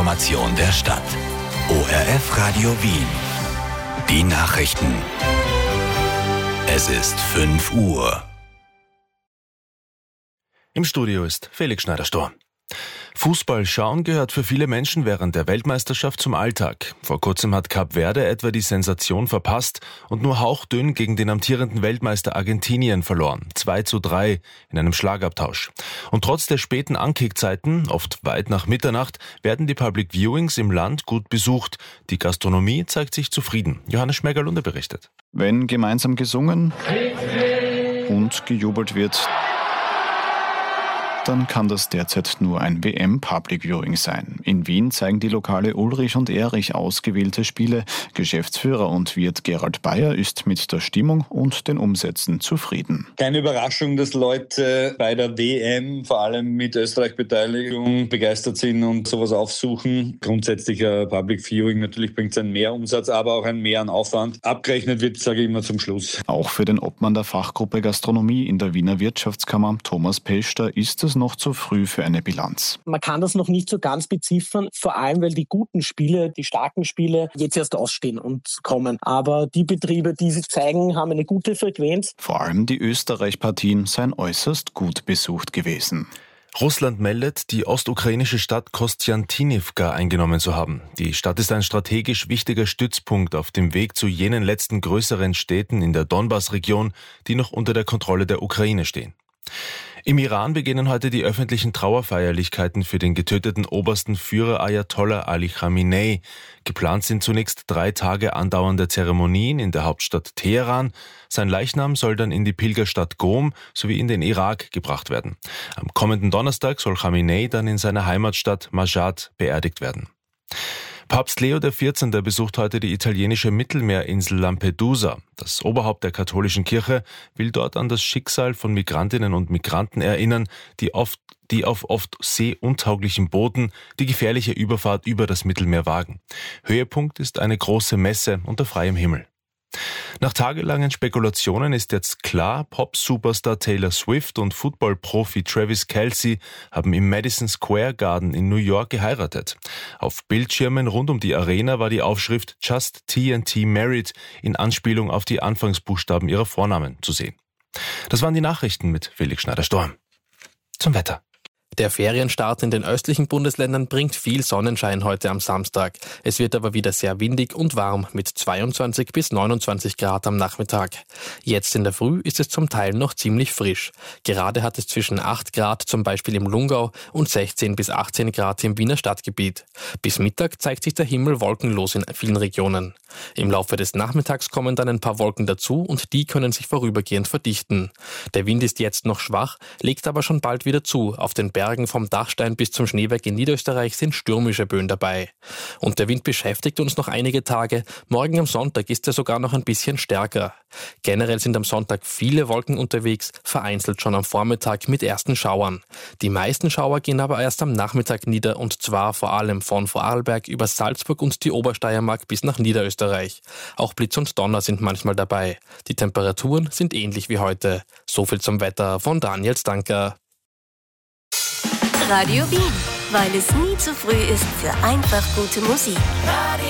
Information der Stadt. ORF Radio Wien. Die Nachrichten. Es ist 5 Uhr. Im Studio ist Felix Schneider-Stor. Fußball schauen gehört für viele Menschen während der Weltmeisterschaft zum Alltag. Vor kurzem hat Kap Verde etwa die Sensation verpasst und nur hauchdünn gegen den amtierenden Weltmeister Argentinien verloren. 2:3 in einem Schlagabtausch. Und trotz der späten Ankickzeiten, oft weit nach Mitternacht, werden die Public Viewings im Land gut besucht. Die Gastronomie zeigt sich zufrieden. Johannes Schmerger-Lunde berichtet. Wenn gemeinsam gesungen und gejubelt wird, dann kann das derzeit nur ein WM-Public Viewing sein. In Wien zeigen die Lokale Ulrich und Erich ausgewählte Spiele. Geschäftsführer und Wirt Gerald Bayer ist mit der Stimmung und den Umsätzen zufrieden. Keine Überraschung, dass Leute bei der WM, vor allem mit Österreich-Beteiligung, begeistert sind und sowas aufsuchen. Grundsätzlich ein Public Viewing, natürlich bringt es einen Mehrumsatz, aber auch einen Mehr an Aufwand. Abgerechnet wird, sage ich immer, zum Schluss. Auch für den Obmann der Fachgruppe Gastronomie in der Wiener Wirtschaftskammer, Thomas Pester, ist es noch zu früh für eine Bilanz. Man kann das noch nicht so ganz beziffern, vor allem weil die guten Spiele, die starken Spiele jetzt erst ausstehen und kommen. Aber die Betriebe, die sie zeigen, haben eine gute Frequenz. Vor allem die Österreich-Partien seien äußerst gut besucht gewesen. Russland meldet, die ostukrainische Stadt Kostjantinivka eingenommen zu haben. Die Stadt ist ein strategisch wichtiger Stützpunkt auf dem Weg zu jenen letzten größeren Städten in der Donbass-Region, die noch unter der Kontrolle der Ukraine stehen. Im Iran beginnen heute die öffentlichen Trauerfeierlichkeiten für den getöteten obersten Führer Ayatollah Ali Khamenei. Geplant sind zunächst 3 Tage andauernde Zeremonien in der Hauptstadt Teheran. Sein Leichnam soll dann in die Pilgerstadt Qom sowie in den Irak gebracht werden. Am kommenden Donnerstag soll Khamenei dann in seiner Heimatstadt Mashhad beerdigt werden. Papst Leo XIV. Besucht heute die italienische Mittelmeerinsel Lampedusa. Das Oberhaupt der katholischen Kirche will dort an das Schicksal von Migrantinnen und Migranten erinnern, die auf oft seeuntauglichen Booten die gefährliche Überfahrt über das Mittelmeer wagen. Höhepunkt ist eine große Messe unter freiem Himmel. Nach tagelangen Spekulationen ist jetzt klar, Pop-Superstar Taylor Swift und Football-Profi Travis Kelce haben im Madison Square Garden in New York geheiratet. Auf Bildschirmen rund um die Arena war die Aufschrift Just TNT Married in Anspielung auf die Anfangsbuchstaben ihrer Vornamen zu sehen. Das waren die Nachrichten mit Felix Schneider-Stor. Zum Wetter. Der Ferienstart in den östlichen Bundesländern bringt viel Sonnenschein heute am Samstag. Es wird aber wieder sehr windig und warm mit 22 bis 29 Grad am Nachmittag. Jetzt in der Früh ist es zum Teil noch ziemlich frisch. Gerade hat es zwischen 8 Grad zum Beispiel im Lungau und 16 bis 18 Grad im Wiener Stadtgebiet. Bis Mittag zeigt sich der Himmel wolkenlos in vielen Regionen. Im Laufe des Nachmittags kommen dann ein paar Wolken dazu und die können sich vorübergehend verdichten. Der Wind ist jetzt noch schwach, legt aber schon bald wieder zu. Auf den Bergen vom Dachstein bis zum Schneeberg in Niederösterreich sind stürmische Böen dabei. Und der Wind beschäftigt uns noch einige Tage. Morgen am Sonntag ist er sogar noch ein bisschen stärker. Generell sind am Sonntag viele Wolken unterwegs, vereinzelt schon am Vormittag mit ersten Schauern. Die meisten Schauer gehen aber erst am Nachmittag nieder und zwar vor allem von Vorarlberg über Salzburg und die Obersteiermark bis nach Niederösterreich. Auch Blitz und Donner sind manchmal dabei. Die Temperaturen sind ähnlich wie heute. So viel zum Wetter von Daniel Stanker. Radio Wien, weil es nie zu früh ist für einfach gute Musik. Radio